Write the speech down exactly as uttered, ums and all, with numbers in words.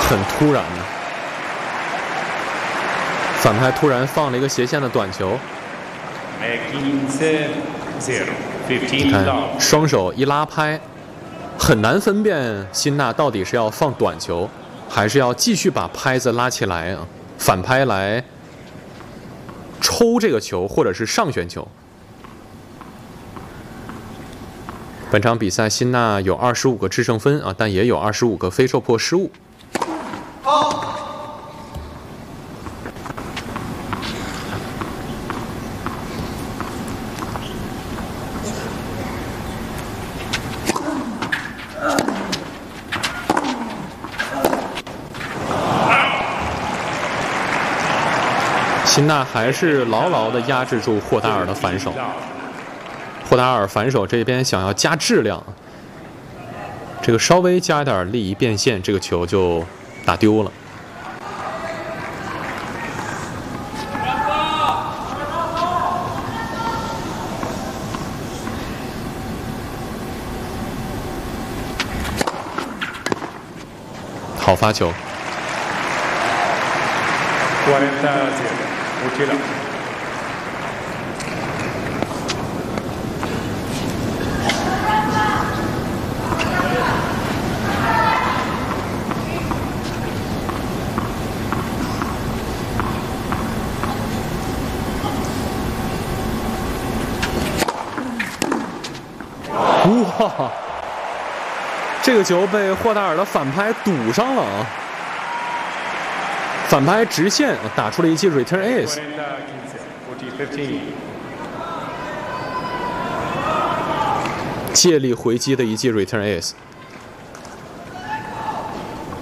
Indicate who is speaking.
Speaker 1: 很突然的，反拍突然放了一个斜线的短球。你看，双手一拉拍，很难分辨辛纳到底是要放短球，还是要继续把拍子拉起来啊，反拍来抽这个球，或者是上旋球。本场比赛，辛纳有二十五个制胜分啊，但也有二十五个非受迫失误。辛纳还是牢牢地压制住霍达尔的反手。霍达尔反手这边想要加质量，这个稍微加点力一变线，这个球就打丢了。好发球。哇！这个球被霍达尔的反拍堵上了啊！反拍直线打出了一记 return ace。借力回击的一记 return ace。